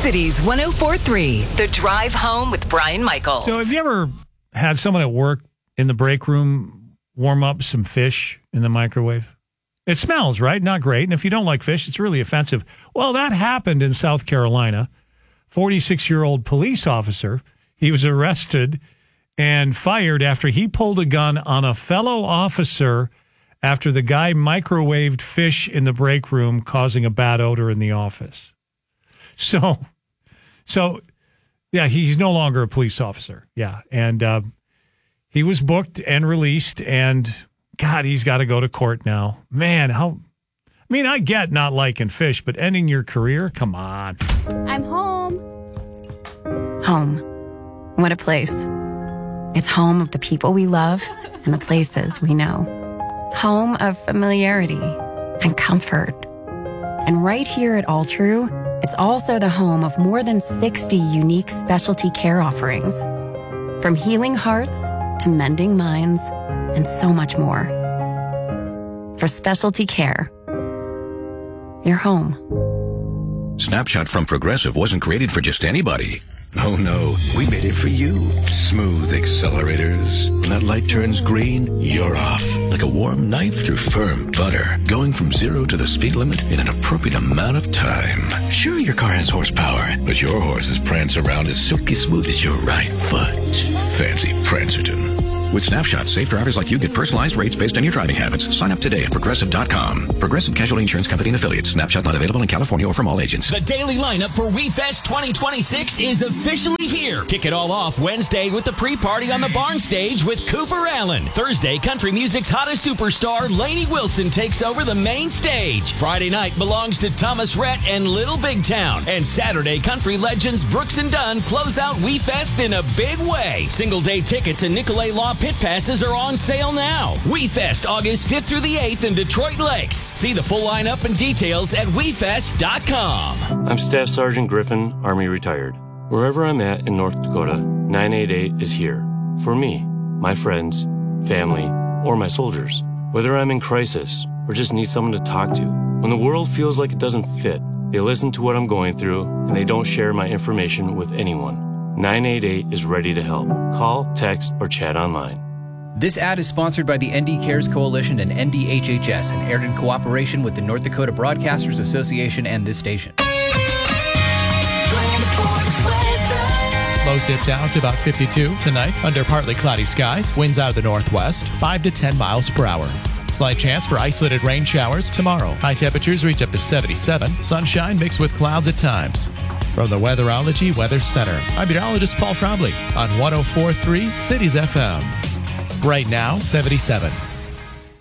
Cities 104.3, The Drive Home with Brian Michaels. So have you ever had someone at work in the break room warm up some fish in the microwave? It smells, right? Not great. And if you don't like fish, it's really offensive. Well, that happened in South Carolina. 46-year-old police officer, he was arrested and fired after he pulled a gun on a fellow officer after the guy microwaved fish in the break room, causing a bad odor in the office. So yeah, he's no longer a police officer. Yeah. And he was booked and released, and God, he's got to go to court now. Man, I get not liking fish, but ending your career? Come on. I'm home. Home. What a place. It's home of the people we love and the places we know. Home of familiarity and comfort. And right here at All True, it's also the home of more than 60 unique specialty care offerings. From healing hearts to mending minds and so much more. For specialty care, you're home. Snapshot from Progressive wasn't created for just anybody. Oh no, we made it for you. Smooth accelerators. When that light turns green, you're off. Like a warm knife through firm butter. Going from 0 to the speed limit in an appropriate amount of time. Sure, your car has horsepower, but your horses prance around as silky smooth as your right foot. Fancy Prancerton. With Snapshot, safe drivers like you get personalized rates based on your driving habits. Sign up today at Progressive.com. Progressive Casualty Insurance Company and Affiliates. Snapshot not available in California or from all agents. The daily lineup for WeFest 2026 is officially here. Kick it all off Wednesday with the pre-party on the barn stage with Cooper Allen. Thursday, country music's hottest superstar, Lainey Wilson, takes over the main stage. Friday night belongs to Thomas Rhett and Little Big Town. And Saturday, country legends Brooks and Dunn close out WeFest in a big way. Single-day tickets and Nicolay Law pit passes are on sale now. WeFest August 5th through the 8th in Detroit Lakes. See the full lineup and details at WeFest.com. I'm Staff Sergeant Griffin, Army retired. Wherever I'm at in North Dakota, 988 is here. For me, my friends, family, or my soldiers. Whether I'm in crisis or just need someone to talk to. When the world feels like it doesn't fit, they listen to what I'm going through and they don't share my information with anyone. 988 is ready to help. Call, text, or chat online. This ad is sponsored by the ND Cares Coalition and NDHHS and aired in cooperation with the North Dakota Broadcasters Association and this station. Lows dip down to about 52 tonight under partly cloudy skies. Winds out of the northwest, 5 to 10 miles per hour. Slight chance for isolated rain showers tomorrow. High temperatures reach up to 77. Sunshine mixed with clouds at times. From the Weatherology Weather Center, I'm meteorologist Paul Trombley on 104.3 Cities FM. Right now, 77.